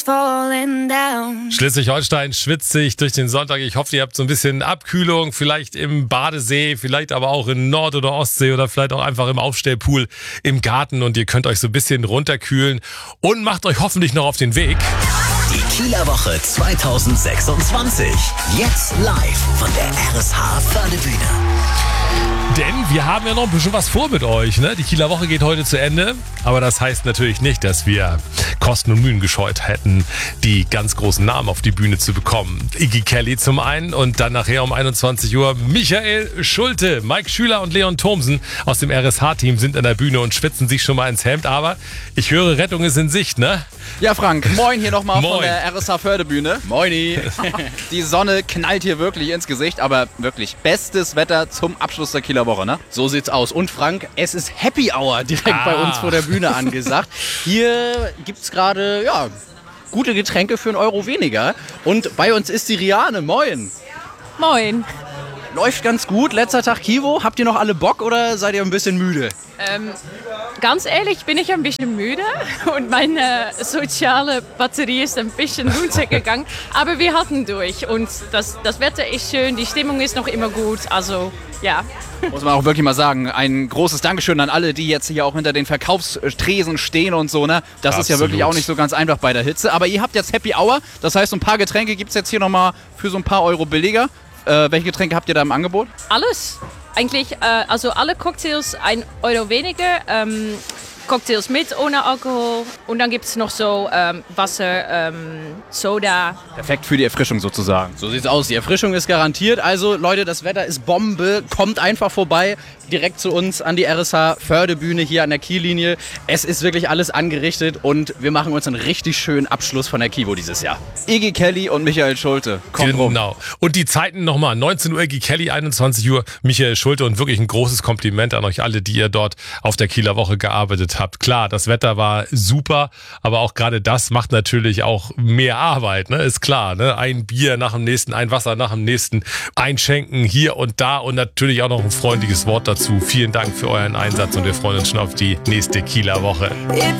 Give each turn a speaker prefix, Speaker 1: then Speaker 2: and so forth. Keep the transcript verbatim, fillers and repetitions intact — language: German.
Speaker 1: falling down.
Speaker 2: Schleswig-Holstein schwitzig durch den Sonntag. Ich hoffe, ihr habt so ein bisschen Abkühlung, vielleicht im Badesee, vielleicht aber auch in Nord- oder Ostsee oder vielleicht auch einfach im Aufstellpool im Garten und ihr könnt euch so ein bisschen runterkühlen und macht euch hoffentlich noch auf den Weg.
Speaker 3: Die Kieler Woche zwanzig sechsundzwanzig. Jetzt live von der R S H Fördebühne.
Speaker 2: Denn wir haben ja noch ein bisschen was vor mit euch. Ne? Die Kieler Woche geht heute zu Ende. Aber das heißt natürlich nicht, dass wir Kosten und Mühen gescheut hätten, die ganz großen Namen auf die Bühne zu bekommen. Iggy Kelly zum einen und dann nachher um einundzwanzig Uhr Michael Schulte. Mike Schüler und Leon Thomsen aus dem R S H-Team sind an der Bühne und schwitzen sich schon mal ins Hemd. Aber ich höre, Rettung ist in Sicht, ne?
Speaker 4: Ja, Frank, moin hier nochmal
Speaker 2: Moin.
Speaker 4: von der R S H Fördebühne.
Speaker 5: Moini.
Speaker 4: Die Sonne knallt hier wirklich ins Gesicht, aber wirklich bestes Wetter zum Abschluss der Kieler Woche, ne?
Speaker 5: So sieht's aus. Und Frank, es ist Happy Hour direkt
Speaker 2: Ah.
Speaker 5: bei uns vor der Bühne angesagt. Hier gibt's gerade, ja, gute Getränke für einen Euro weniger. Und bei uns ist die Riane. Moin.
Speaker 6: Moin.
Speaker 5: Läuft ganz gut. Letzter Tag Kivo. Habt ihr noch alle Bock oder seid ihr ein bisschen müde?
Speaker 6: Ähm, ganz ehrlich bin ich ein bisschen müde und meine soziale Batterie ist ein bisschen runtergegangen. Aber wir halten durch und das, das Wetter ist schön, die Stimmung ist noch immer gut. Also ja.
Speaker 4: Muss man auch wirklich mal sagen, ein großes Dankeschön an alle, die jetzt hier auch hinter den Verkaufstresen stehen und so, ne? Das ist ja
Speaker 2: Absolut.
Speaker 4: wirklich auch nicht so ganz einfach bei der Hitze. Aber ihr habt jetzt Happy Hour, das heißt, ein paar Getränke gibt's jetzt hier nochmal für so ein paar Euro billiger. Äh, welche Getränke habt ihr da im Angebot?
Speaker 6: Alles. Eigentlich, äh, also alle Cocktails ein Euro weniger. Ähm, Cocktails mit, ohne Alkohol. Und dann gibt es noch so ähm, Wasser, ähm, Soda.
Speaker 4: Perfekt für die Erfrischung sozusagen.
Speaker 5: So sieht's aus. Die Erfrischung ist garantiert. Also Leute, das Wetter ist Bombe. Kommt einfach vorbei. Direkt zu uns an die R S H Fördebühne hier an der Kiellinie. Es ist wirklich alles angerichtet und wir machen uns einen richtig schönen Abschluss von der Kivo dieses Jahr.
Speaker 4: Iggy Kelly und Michael Schulte. Kommt rum.
Speaker 2: Genau. Und die Zeiten nochmal. neunzehn Uhr Iggy Kelly, einundzwanzig Uhr Michael Schulte und wirklich ein großes Kompliment an euch alle, die ihr dort auf der Kieler Woche gearbeitet habt. Klar, das Wetter war super, aber auch gerade das macht natürlich auch mehr Arbeit, ne? Ist klar, ne? Ein Bier nach dem nächsten, ein Wasser nach dem nächsten, einschenken hier und da und natürlich auch noch ein freundliches Wort dazu. Vielen Dank für euren Einsatz und wir freuen uns schon auf die nächste Kieler Woche.
Speaker 1: It